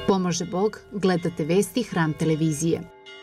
Pomaže Bog, gledate vesti Hram televizije.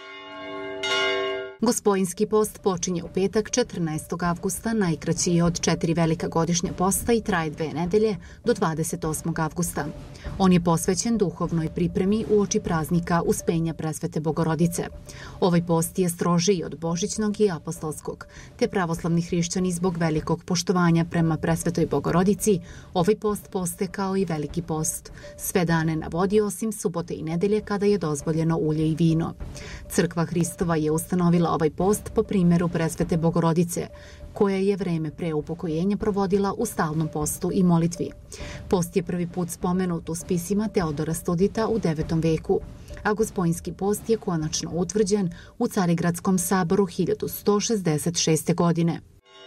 Gospojinski post počinje u petak 14. avgusta, najkraći je od 4 velika godišnja posta i traje 2 nedelje do 28. avgusta. On je posvećen duhovnoj pripremi uoči praznika Uspenja Presvete Bogorodice. Ovaj post je strožiji od božićnog i apostolskog, te pravoslavni hrišćani zbog velikog poštovanja prema Presvetoj Bogorodici ovaj post poste kao i veliki post. Sve dane na vodi osim subote i nedelje kada je dozvoljeno ulje i vino. Crkva Hristova je ustanovila ovaj post po primjeru Presvete Bogorodice, koja je vreme pre upokojenja provodila u stalnom postu i molitvi. Post je prvi put spomenut u spisima Teodora Studita u 9. veku, a Gospojinski post je konačno utvrđen u Carigradskom saboru 1166. godine.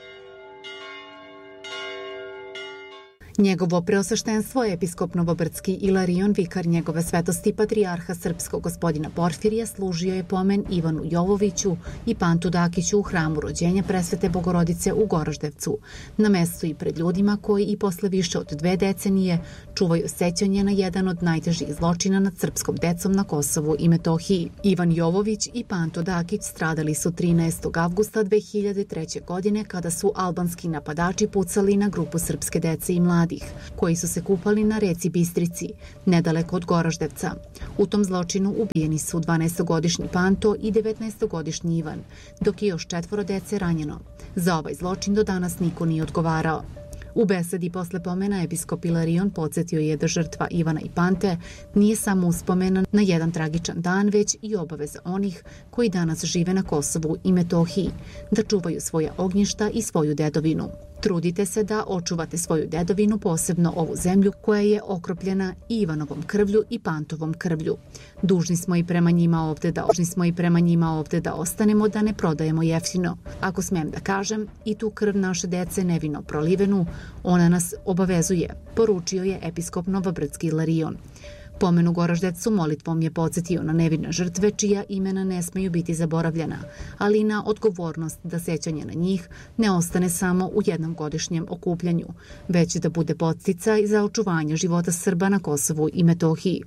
Njegovo preosveštenstvo je episkop Novobrdski Ilarion, vikar njegove svetosti patrijarha srpskog gospodina Porfirija, služio je pomen Ivanu Jovoviću i Pantu Dakiću u hramu rođenja Presvete Bogorodice u Goraždevcu, na mestu i pred ljudima koji i posle više od 2 decenije čuvaju sećanje na jedan od najtežih zločina nad srpskom decom na Kosovu i Metohiji. Ivan Jovović i Panto Dakić stradali su 13. avgusta 2003. godine kada su albanski napadači pucali na grupu srpske dece i mladih koji su se kupali na reci Bistrici, nedaleko od Goraždevca. U tom zločinu ubijeni su 12-godišnji Panto i 19-godišnji Ivan, dok je još 4 dece ranjeno. Za ovaj zločin do danas niko nije odgovarao. U besedi posle pomena episkop Ilarion podsjetio je da žrtva Ivana i Pante nije samo uspomena na jedan tragičan dan, već i obaveza onih koji danas žive na Kosovu i Metohiji, da čuvaju svoja ognjišta i svoju dedovinu. Trudite se da očuvate svoju dedovinu, posebno ovu zemlju koja je okropljena i Ivanovom krvlju i Pantovom krvlju. Dužni smo i prema njima ovde da ostanemo, da ne prodajemo jeftino. Ako smem da kažem, i tu krv naše dece nevino prolivenu, ona nas obavezuje, poručio je episkop Novobrdski Ilarion. Pomen u Goraždevcu molitvom je podsjetio na nevine žrtve čija imena ne smeju biti zaboravljena, ali i na odgovornost da sećanje na njih ne ostane samo u jednom godišnjem okupljanju, već da bude podsticaj za očuvanje života Srba na Kosovu i Metohiji.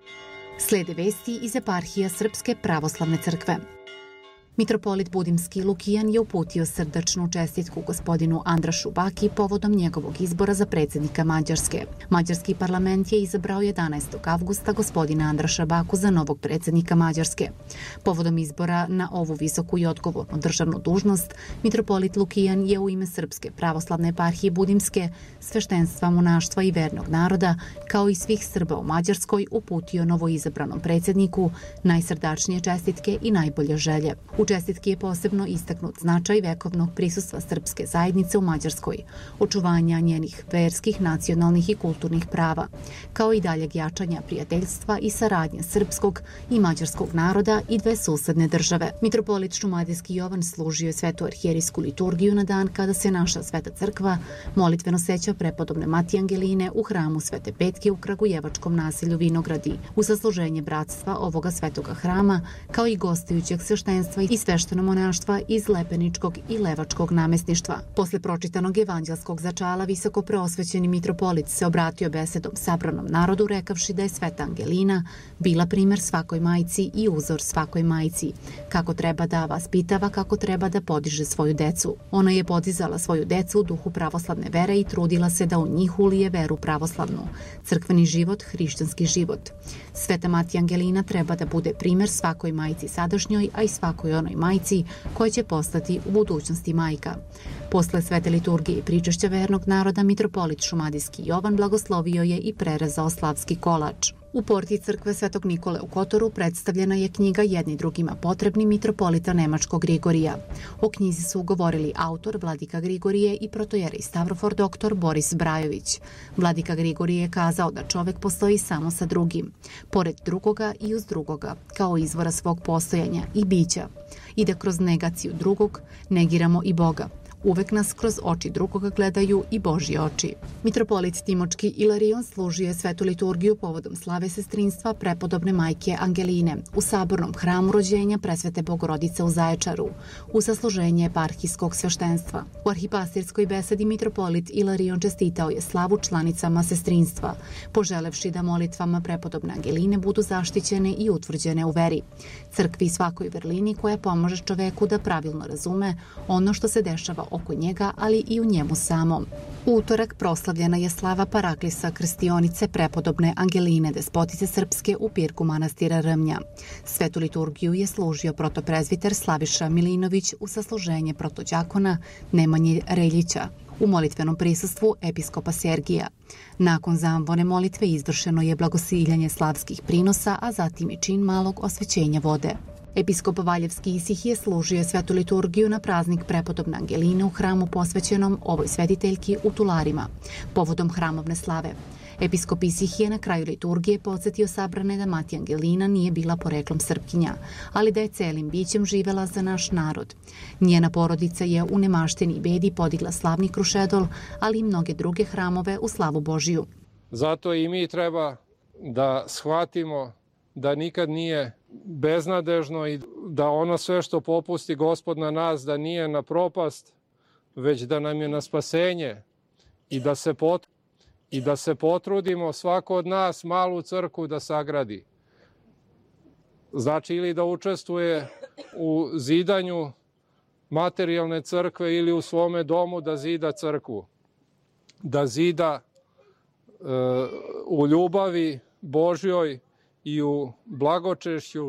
Slede vesti iz eparhija Srpske pravoslavne crkve. Mitropolit Budimski Lukijan je uputio srdačnu čestitku gospodinu Andrašu Baki povodom njegovog izbora za predsjednika Mađarske. Mađarski parlament je izabrao 11. avgusta gospodina Andraša Baku za novog predsjednika Mađarske. Povodom izbora na ovu visoku i odgovornu državnu dužnost, mitropolit Lukijan je u ime Srpske pravoslavne eparhije Budimske, sveštenstva, monaštva i vernog naroda, kao i svih Srba u Mađarskoj, uputio novoizabranom predsjedniku najsrdačnije čestitke i najbolje želje. U čestitki je posebno istaknut značaj vekovnog prisustva srpske zajednice u Mađarskoj, očuvanja njenih verskih, nacionalnih i kulturnih prava, kao i daljeg jačanja prijateljstva i saradnje srpskog i mađarskog naroda i 2 susedne države. Mitropolit Šumadijski Jovan služio je svetu arhijerijsku liturgiju na dan kada se naša sveta crkva molitveno seća prepodobne Matije Angeline u hramu Svete Petke u kragujevačkom naselju Vinogradi, u sasluženje bratstva ovoga svetoga hrama, kao i gostujućeg sveštenstva i svešteno monaštva iz Lepeničkog i Levačkog namestništva. Posle pročitanog evanđelskog začala visoko preosvećeni mitropolit se obratio besedom sabranom narodu, rekavši da je sveta Angelina bila primer svakoj majci i uzor svakoj majci, kako treba da vaspitava, kako treba da podiže svoju decu. Ona je podizala svoju decu u duhu pravoslavne vere i trudila se da u njih ulije veru pravoslavnu, crkveni život, hrišćanski život. Sveta Matija Angelina treba da bude primer svakoj majci sadašnjoj, a i svakoj onoj majci koja će postati u budućnosti majka. Posle svete liturgije i pričešća vernog naroda, mitropolit Šumadijski Jovan blagoslovio je i prerezao slavski kolač. U porti crkve Svetog Nikole u Kotoru predstavljena je knjiga Jedni drugima potrebni mitropolita Nemačkog Grigorija. O knjizi su govorili autor Vladika Grigorije i protojerej Stavrofor dr. Boris Brajović. Vladika Grigorije je kazao da čovek postoji samo sa drugim, pored drugoga i uz drugoga, kao izvora svog postojanja i bića, i da kroz negaciju drugog negiramo i Boga. uvek nas kroz oči drugoga gledaju i Božji oči. Mitropolit Timočki Ilarion služio je svetu liturgiju povodom slave sestrinstva prepodobne majke Angeline u sabornom hramu rođenja presvete Bogorodice u Zaječaru, u sasluženje eparhijskog sveštenstva. U arhipastirskoj besedi mitropolit Ilarion čestitao je slavu članicama sestrinstva, poželevši da molitvama prepodobne Angeline budu zaštićene i utvrđene u veri, crkvi i svakoj vrlini koja pomaže čoveku da pravilno razume ono što se dešava oko njega, ali i u njemu samom. U utorak proslavljena je slava Paraklisa krstionice prepodobne Angeline, despotice srpske u pirku manastira Rmnja. Svetu liturgiju je služio protoprezviter Slaviša Milinović u sasluženje protođakona Nemanje Reljića, u molitvenom prisustvu episkopa Sergija. Nakon zamvone molitve izvršeno je blagosiljanje slavskih prinosa, a zatim i čin malog osvećenja vode. Episkop Valjevski Isihije služio je svetu liturgiju na praznik prepodobne Angeline u hramu posvećenom ovoj svetiteljki u Tularima, povodom hramovne slave. Episkop Isihije na kraju liturgije podsjetio sabrane da mati Angelina nije bila poreklom Srpkinja, ali da je celim bićem živela za naš narod. Njena porodica je u nemaštini i bedi podigla slavni Krušedol, ali i mnoge druge hramove u slavu Božiju. Zato i mi treba da shvatimo da nikad nije beznadežno i da ono sve što popusti Gospod na nas da nije na propast, već da nam je na spasenje i da se potrudimo svako od nas malu crkvu da sagradi. Znači ili da učestvuje u zidanju materijalne crkve ili u svome domu da zida crkvu. Da zida u ljubavi Božjoj i u blagočešću